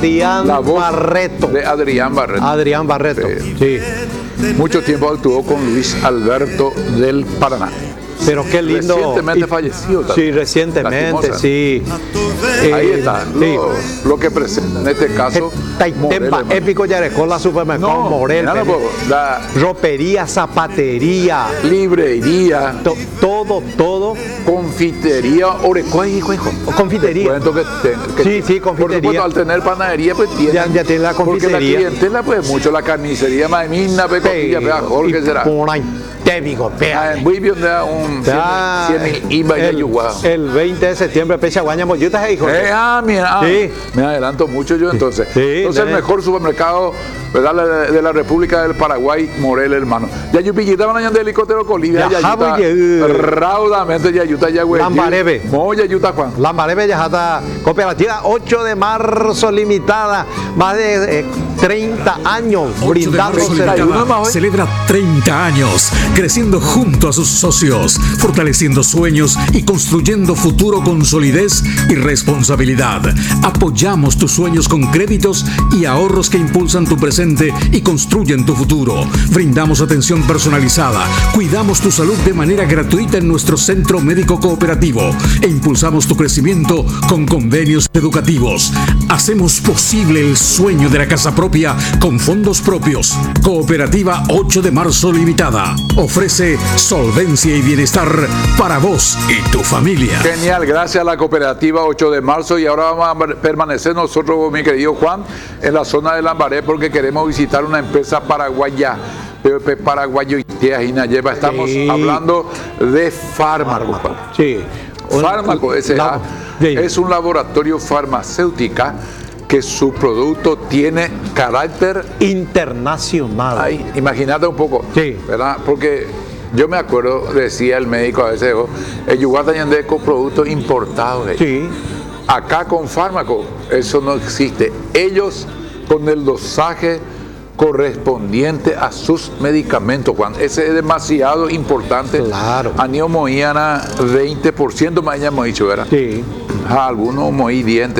Adrián La voz Barreto. de Adrián Barreto. Adrián Barreto, sí. Mucho tiempo actuó con Luis Alberto del Paraná. Pero qué lindo. Recientemente fallecido también. Sí, recientemente, Lastimosa. sí. Ahí está, sí. lo que presenta en este caso. Taitempa, Morel, Épico Yarecola, Supermercado no, Morel. nada, la Ropería, zapatería. librería, Todo. confitería, Confitería. Cuento que Sí, por confitería. supuesto, al tener panadería, pues tiene. Ya tiene la Porque la confitería. clientela, pues mucho, la carnicería, maimina, pecotilla, Jorge será. Témico, Muy bien, da un 100.000 IVA y ayuda. El 20 de septiembre, Pecha Guaña, Moyutas, hijo. Mira, Sí. me adelanto mucho yo entonces. Sí, Entonces, el mejor supermercado, ¿verdad?, de la República del Paraguay, Morel, hermano. Ya yo pillita van allá de helicóptero Colivia, ya ayuda raudamente, ya ayuda, ya güey. Lambarebe. Moya ayuda, Juan. Lambarebe Yajata, cooperativa 8 de marzo limitada, más de 30 años 8 de brindando marzo servicio. Limitada celebra 30 años, creciendo junto a sus socios, fortaleciendo sueños y construyendo futuro con solidez y responsabilidad. Apoyamos tus sueños con créditos y ahorros que impulsan tu presente y construyen tu futuro. Brindamos atención personalizada, cuidamos tu salud de manera gratuita en nuestro centro médico cooperativo e impulsamos tu crecimiento con convenios educativos. Hacemos posible el sueño de la casa propia con fondos propios. Cooperativa 8 de marzo Limitada ofrece solvencia y bienestar para vos y tu familia. Genial, gracias a la cooperativa 8 de marzo. Y ahora vamos a permanecer nosotros, mi querido Juan, en la zona de Lambaré, porque queremos visitar una empresa paraguaya, PVP Paraguayo y Hinayeva. Estamos hablando de fármaco. Sí. Fármaco S.A. es un laboratorio farmacéutico que su producto tiene carácter internacional. Ay, imagínate un poco, sí, ¿verdad? Porque yo me acuerdo, decía el médico a veces, el Yucatán Yandé con productos importados. Sí. Acá con fármaco, eso no existe. Ellos con el dosaje correspondiente a sus medicamentos, Juan. Ese es demasiado importante. Claro. Anío moían a 20%, más ya hemos dicho, ¿verdad? Sí. Algunos moí dientes.